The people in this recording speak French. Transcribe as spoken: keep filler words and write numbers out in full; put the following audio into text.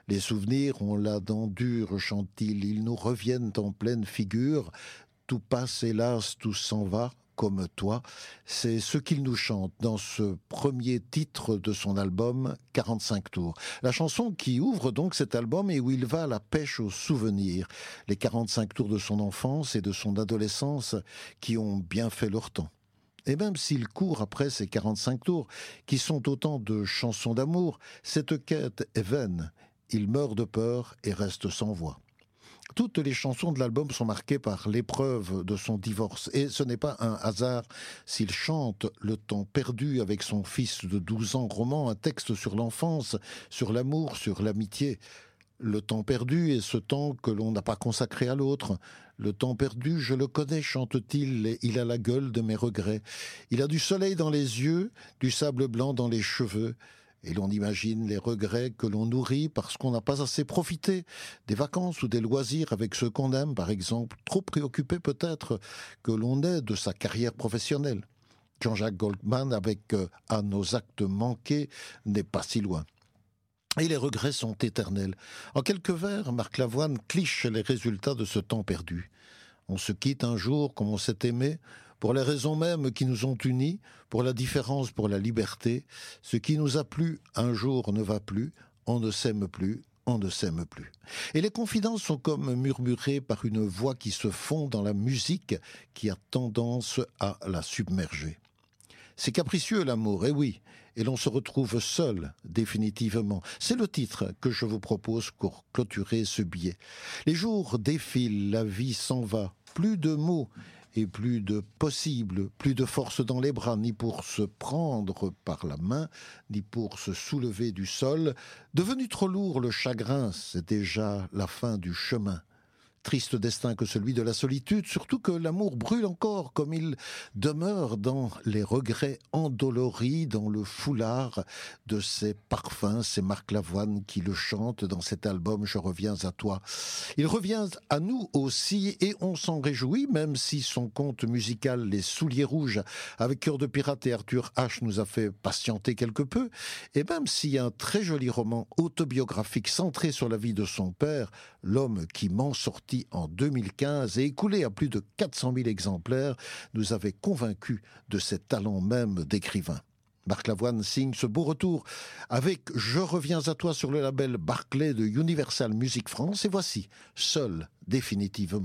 Les souvenirs ont la dent dure, chante-t-il, ils nous reviennent en pleine figure. Tout passe, hélas, tout s'en va, comme toi. C'est ce qu'il nous chante dans ce premier titre de son album quarante-cinq tours. La chanson qui ouvre donc cet album et où il va à la pêche aux souvenirs. Les quarante-cinq tours de son enfance et de son adolescence qui ont bien fait leur temps. Et même s'il court après ces quarante-cinq tours, qui sont autant de chansons d'amour, cette quête est vaine. Il meurt de peur et reste sans voix. Toutes les chansons de l'album sont marquées par l'épreuve de son divorce. Et ce n'est pas un hasard s'il chante le temps perdu avec son fils de douze ans, roman, un texte sur l'enfance, sur l'amour, sur l'amitié. Le temps perdu est ce temps que l'on n'a pas consacré à l'autre. Le temps perdu, je le connais, chante-t-il, et il a la gueule de mes regrets. Il a du soleil dans les yeux, du sable blanc dans les cheveux. Et l'on imagine les regrets que l'on nourrit parce qu'on n'a pas assez profité des vacances ou des loisirs avec ceux qu'on aime, par exemple, trop préoccupé peut-être que l'on est de sa carrière professionnelle. Jean-Jacques Goldman avec euh, « À nos actes manqués » n'est pas si loin. Et les regrets sont éternels. En quelques vers, Marc Lavoine cliche les résultats de ce temps perdu. On se quitte un jour comme on s'est aimé, pour les raisons mêmes qui nous ont unis, pour la différence, pour la liberté. Ce qui nous a plu, un jour ne va plus, on ne s'aime plus, on ne s'aime plus. Et les confidences sont comme murmurées par une voix qui se fond dans la musique, qui a tendance à la submerger. C'est capricieux l'amour, et oui, et l'on se retrouve seul, définitivement. C'est le titre que je vous propose pour clôturer ce billet. Les jours défilent, la vie s'en va, plus de mots et plus de possible, plus de force dans les bras, ni pour se prendre par la main, ni pour se soulever du sol. Devenu trop lourd, le chagrin, c'est déjà la fin du chemin. Triste destin que celui de la solitude, surtout que l'amour brûle encore comme il demeure dans les regrets endoloris, dans le foulard de ses parfums. C'est Marc Lavoine qui le chante dans cet album « Je reviens à toi ». Il revient à nous aussi et on s'en réjouit, même si son conte musical « Les Souliers Rouges » avec Cœur de Pirate et Arthur H nous a fait patienter quelque peu, et même s'il y a un très joli roman autobiographique centré sur la vie de son père, L'homme qui m'en sortit en deux mille quinze et écoulé à plus de quatre cent mille exemplaires, nous avait convaincus de ses talents même d'écrivain. Marc Lavoine signe ce beau retour avec « Je reviens à toi » sur le label Barclay de Universal Music France, et voici « Seul définitivement ».